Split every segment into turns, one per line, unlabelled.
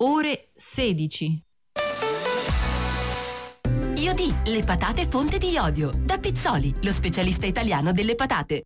ore 16.
Iodì, le patate fonte di iodio. Da Pizzoli, lo specialista italiano delle patate.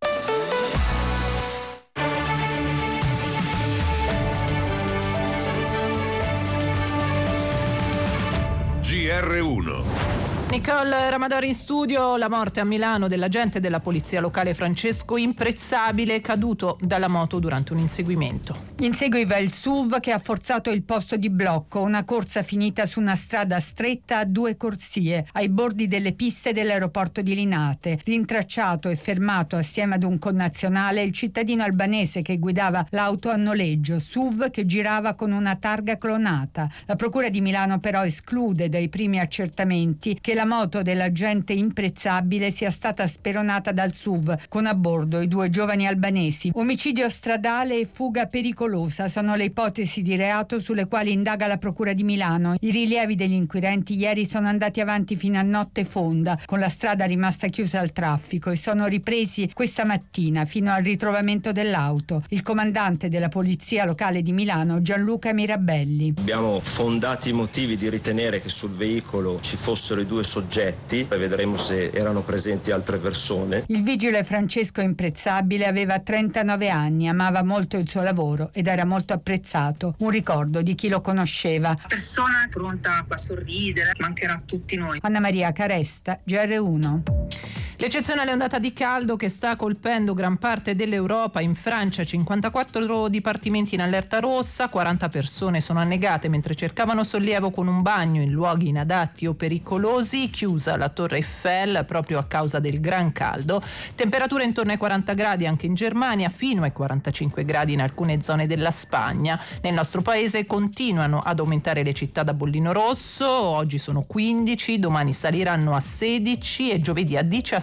GR1.
Nicole Ramadori in studio. La morte a Milano dell'agente della polizia locale Francesco Imprezzabile, caduto dalla moto durante un inseguimento.
Inseguiva il SUV che ha forzato il posto di blocco, una corsa finita su una strada stretta a 2 corsie, ai bordi delle piste dell'aeroporto di Linate. Rintracciato e fermato assieme ad un connazionale il cittadino albanese che guidava l'auto a noleggio, SUV che girava con una targa clonata. La procura di Milano però esclude dai primi accertamenti che la moto dell'agente Imprezzabile sia stata speronata dal SUV con a bordo i 2 giovani albanesi. Omicidio stradale e fuga pericolosa sono le ipotesi di reato sulle quali indaga la procura di Milano. I rilievi degli inquirenti ieri sono andati avanti fino a notte fonda, con la strada rimasta chiusa al traffico, e sono ripresi questa mattina fino al ritrovamento dell'auto. Il comandante della polizia locale di Milano, Gianluca Mirabelli.
Abbiamo fondati motivi di ritenere che sul veicolo ci fossero i 2 soggetti e vedremo se erano presenti altre persone.
Il vigile Francesco Imprezzabile aveva 39 anni, amava molto il suo lavoro ed era molto apprezzato. Un ricordo di chi lo conosceva.
Persona pronta a sorridere, mancherà a tutti noi.
Anna Maria Caresta, GR1.
L'eccezionale ondata di caldo che sta colpendo gran parte dell'Europa. In Francia 54 dipartimenti in allerta rossa, 40 persone sono annegate mentre cercavano sollievo con un bagno in luoghi inadatti o pericolosi, chiusa la Torre Eiffel proprio a causa del gran caldo, temperature intorno ai 40 gradi anche in Germania, fino ai 45 gradi in alcune zone della Spagna. Nel nostro paese continuano ad aumentare le città da bollino rosso, oggi sono 15, domani saliranno a 16 e giovedì a 17.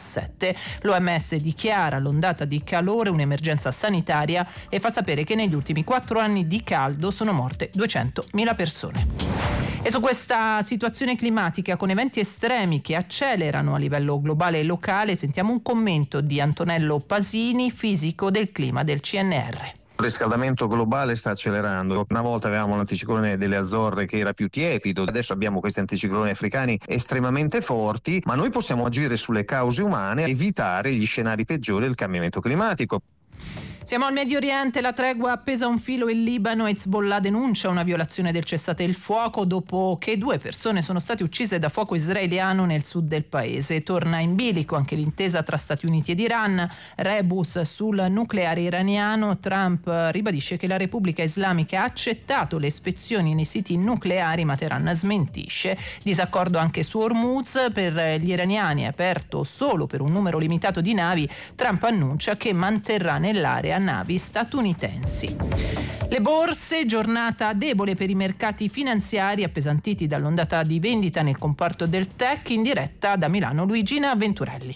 L'OMS dichiara l'ondata di calore un'emergenza sanitaria e fa sapere che negli ultimi 4 anni di caldo sono morte 200.000 persone. E su questa situazione climatica con eventi estremi che accelerano a livello globale e locale sentiamo un commento di Antonello Pasini, fisico del clima del CNR.
Il riscaldamento globale sta accelerando. Una volta avevamo l'anticiclone delle Azzorre che era più tiepido, adesso abbiamo questi anticicloni africani estremamente forti, ma noi possiamo agire sulle cause umane e evitare gli scenari peggiori del cambiamento climatico.
Siamo al Medio Oriente, la tregua appesa a un filo in Libano. Hezbollah denuncia una violazione del cessate il fuoco dopo che 2 persone sono state uccise da fuoco israeliano nel sud del paese. Torna in bilico anche l'intesa tra Stati Uniti ed Iran, rebus sul nucleare iraniano. Trump ribadisce che la Repubblica Islamica ha accettato le ispezioni nei siti nucleari, ma Teheran smentisce. Disaccordo anche su Hormuz, per gli iraniani è aperto solo per un numero limitato di navi. Trump annuncia che manterrà nell'area navi statunitensi. Le borse, giornata debole per i mercati finanziari appesantiti dall'ondata di vendita nel comparto del tech. In diretta da Milano Luigina Venturelli.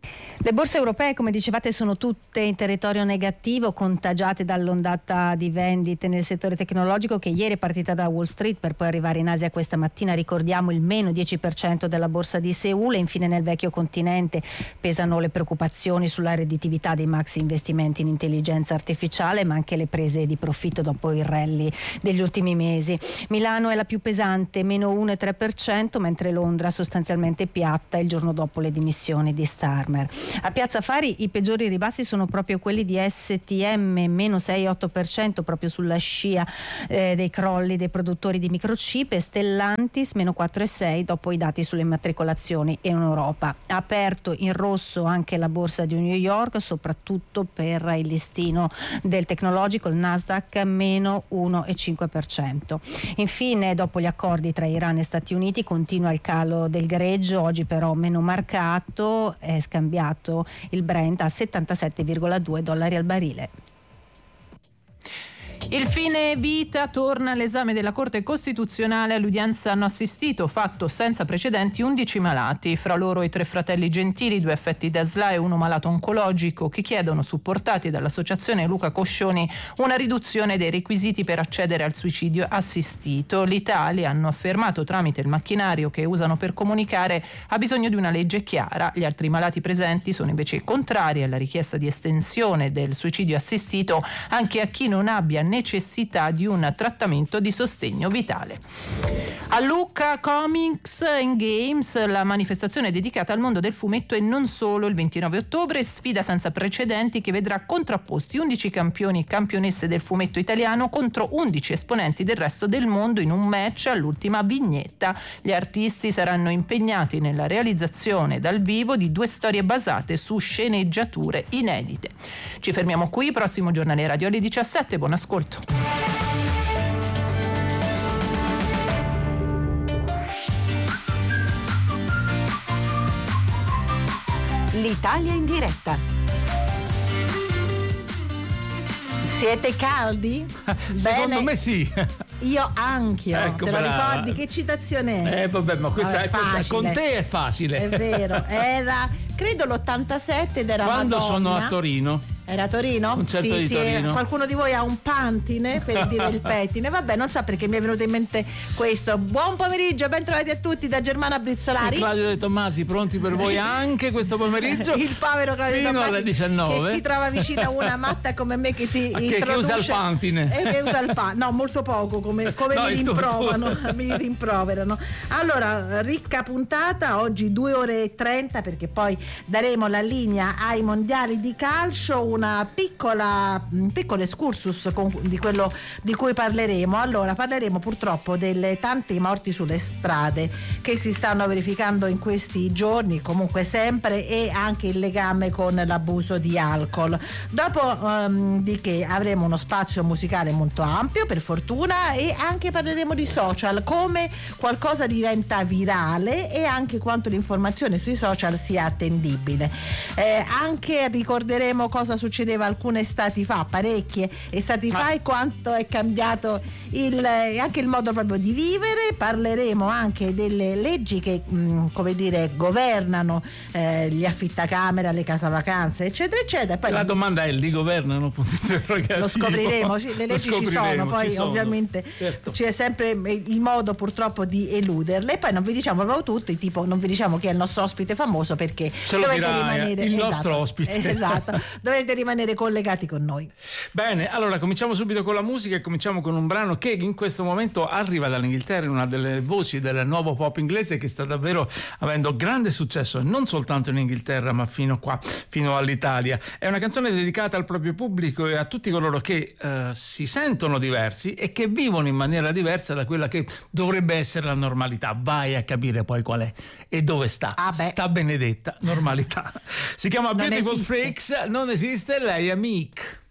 Le borse europee, come dicevate, sono tutte in territorio negativo, contagiate dall'ondata di vendite nel settore tecnologico che ieri è partita da Wall Street per poi arrivare in Asia questa mattina. Ricordiamo il meno 10% della borsa di Seul. E infine nel vecchio continente pesano le preoccupazioni sulla redditività dei maxi investimenti in intelligenza artificiale, ma anche le prese di profitto dopo il rally degli ultimi mesi. Milano è la più pesante, meno 1,3%, mentre Londra sostanzialmente piatta il giorno dopo le dimissioni di Starmer. A Piazza Affari i peggiori ribassi sono proprio quelli di STM, meno 6,8%, proprio sulla scia dei crolli dei produttori di microchip, e Stellantis meno 4,6% dopo i dati sulle immatricolazioni in Europa. Ha aperto in rosso anche la borsa di New York, soprattutto per il listino del tecnologico, il Nasdaq meno 1,5%. Infine, dopo gli accordi tra Iran e Stati Uniti, continua il calo del greggio, oggi però meno marcato, è scambiato il Brent a $77,2 al barile.
Il fine vita torna all'esame della Corte Costituzionale. All'udienza hanno assistito, fatto senza precedenti, 11 malati, fra loro i 3 fratelli Gentili, 2 affetti da SLA e 1 malato oncologico, che chiedono, supportati dall'associazione Luca Coscioni, una riduzione dei requisiti per accedere al suicidio assistito. L'Italia, hanno affermato tramite il macchinario che usano per comunicare, ha bisogno di una legge chiara. Gli altri malati presenti sono invece contrari alla richiesta di estensione del suicidio assistito anche a chi non abbia né necessità di un trattamento di sostegno vitale. A Lucca Comics and Games, la manifestazione dedicata al mondo del fumetto e non solo, il 29 ottobre, sfida senza precedenti che vedrà contrapposti 11 campioni e campionesse del fumetto italiano contro 11 esponenti del resto del mondo in un match all'ultima vignetta. Gli artisti saranno impegnati nella realizzazione dal vivo di 2 storie basate su sceneggiature inedite. Ci fermiamo qui, prossimo giornale radio alle 17, buon ascolto.
L'Italia in diretta.
Siete caldi?
Secondo me sì.
Io anch'io.
Ecco,
te lo
brava.
ricordi? Che citazione è?
Vabbè, ma questa
Vabbè,
è con te è facile.
È vero, era credo l'87 ed era
Quando
Madonna.
sono a Torino.
Era a Torino?
Concerto di Torino.
Qualcuno di voi ha un pantine per dire il pettine. Vabbè, non so perché mi è venuto in mente questo. Buon pomeriggio, ben trovati a tutti da Germana Brizzolari.
Claudio De Tommasi, pronti per voi anche questo pomeriggio?
Il povero Claudio De Tommasi
fino alle 19.
che si trova vicino a una matta come me che ti
che usa il pantine.
E che usa il pantine. No, molto poco, come
No,
mi rimprovano, mi rimproverano. Allora, ricca puntata, oggi 2 ore e 30 perché poi daremo la linea ai mondiali di calcio, un piccolo excursus di quello di cui parleremo. Allora, parleremo purtroppo delle tanti morti sulle strade che si stanno verificando in questi giorni, comunque sempre, e anche il legame con l'abuso di alcol. Dopo di che avremo uno spazio musicale molto ampio, per fortuna, e anche parleremo di social, come qualcosa diventa virale e anche quanto l'informazione sui social sia attendibile. Anche ricorderemo cosa succedeva alcune estati fa, parecchie estati fa, e quanto è cambiato anche il modo proprio di vivere. Parleremo anche delle leggi che come dire governano gli affittacamera, le casa vacanze, eccetera eccetera. Poi
la domanda è: li governano?
Lo scopriremo, sì, le leggi ci sono, poi ovviamente
certo.
C'è sempre il modo purtroppo di eluderle. E poi non vi diciamo proprio tutto, tipo non vi diciamo chi è il nostro ospite famoso, perché
ce lo
dovete
dirà
rimanere
il nostro ospite.
Esatto, dovete rimanere collegati con noi.
Bene, allora cominciamo subito con la musica e cominciamo con un brano che in questo momento arriva dall'Inghilterra, una delle voci del nuovo pop inglese che sta davvero avendo grande successo non soltanto in Inghilterra ma fino all'Italia. È una canzone dedicata al proprio pubblico e a tutti coloro che si sentono diversi e che vivono in maniera diversa da quella che dovrebbe essere la normalità. Vai a capire poi qual è e dove sta. Sta benedetta normalità. Si chiama Beautiful Freaks, non esiste, lei è Meek.